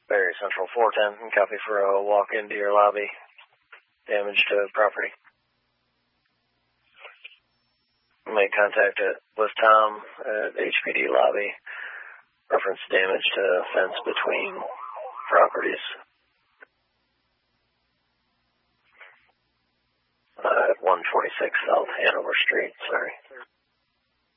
Barry Central 410, copy for a walk into your lobby. Damage to property. Make contact with Tom at HPD lobby. Reference damage to fence between properties. At 126 South Hanover Street, sorry.